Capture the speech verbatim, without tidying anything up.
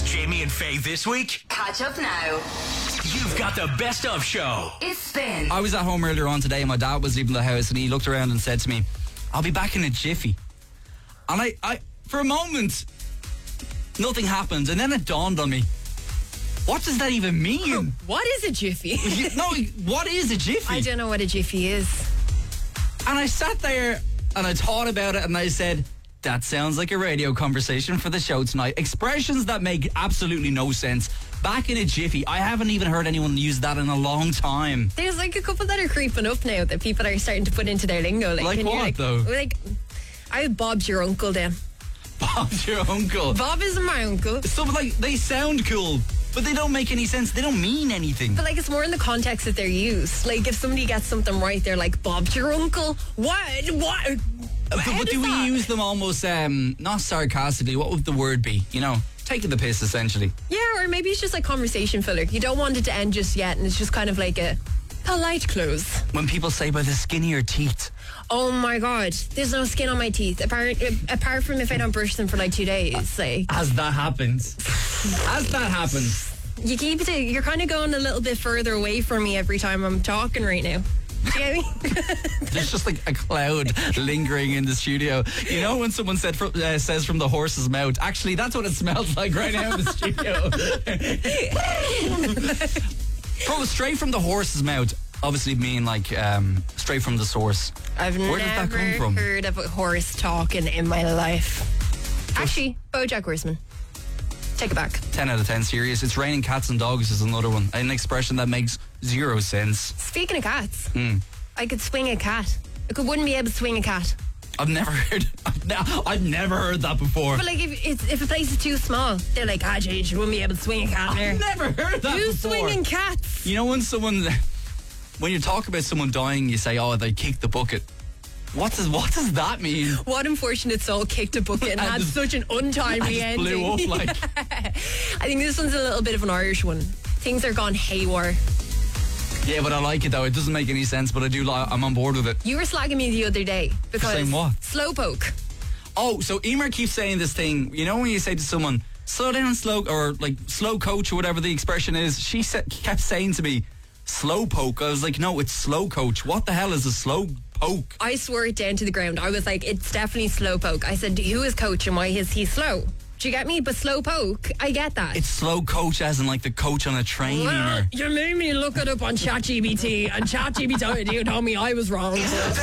Jamie and Faye this week? Catch up now. You've got the best of show. It's Spin. I was at home earlier on today and my dad was leaving the house and he looked around and said to me, I'll be back in a jiffy. And I, I for a moment, nothing happened. And then it dawned on me, what does that even mean? What is a jiffy? You- no, what is a jiffy? I don't know what a jiffy is. And I sat there and I thought about it and I said, that sounds like a radio conversation for the show tonight. Expressions that make absolutely no sense. Back in a jiffy. I haven't even heard anyone use that in a long time. There's like a couple that are creeping up now that people are starting to put into their lingo. Like, Like and you're what, like, though? Like, I would Bob's your uncle then. Bob's your uncle. Bob is my uncle. So like they sound cool, but they don't make any sense. They don't mean anything. But like it's more in the context that they're used. Like if somebody gets something right, they're like, Bob's your uncle. What? What? But, How but does do we that- use them almost, um, not sarcastically, what would the word be? You know, taking the piss, essentially. Yeah, or maybe it's just like conversation filler. You don't want it to end just yet, and it's just kind of like a polite close. When people say by the skin of your teeth. Oh my god, there's no skin on my teeth. Apart apart from if I don't brush them for like two days. Like Has that happened? Has that happened? you keep it. You're kind of going a little bit further away from me every time I'm talking right now. Do you get me? There's just like a cloud lingering in the studio. You know when someone said from, uh, says from the horse's mouth? Actually, that's what it smells like right now in the studio. From straight from the horse's mouth. Obviously mean like um, straight from the source. I've Where never does that come from? heard of a horse talking in my life. Actually, BoJack Horseman. Take it back. ten out of ten serious. It's raining cats and dogs is another one. An expression that makes zero sense. Speaking of cats, Mm. I could swing a cat. I could, wouldn't be able to swing a cat. I've never heard I've, ne- I've never heard that before. But like, if it's, if a place is too small, they're like, ah, Jade, you wouldn't be able to swing a cat there. I've never heard that Who's before. swinging cats? You know when someone, when you talk about someone dying, you say, oh, they kicked the bucket. What does what does that mean? What unfortunate soul kicked a bucket and And had just- such an untimely and just ending. blew up like. I think this one's a little bit of an Irish one. Things are gone haywire. Yeah, but I like it though. It doesn't make any sense, but I do. Li- I'm on board with it. You were slagging me the other day because saying what? slowpoke. Oh, so Emer keeps saying this thing. You know when you say to someone, "Slow down, slow," or like "slow coach" or whatever the expression is. She sa- kept saying to me, "Slow poke." I was like, "No, it's slow coach. What the hell is a slow poke?" I swore it down to the ground. I was like, it's definitely slowpoke. I said, who is coach and why is he slow? Do you get me? But slowpoke, I get that. It's slow coach, as in like the coach on a train. well, Emer. you made me look it up on ChatGPT, and ChatGPT told me I was wrong.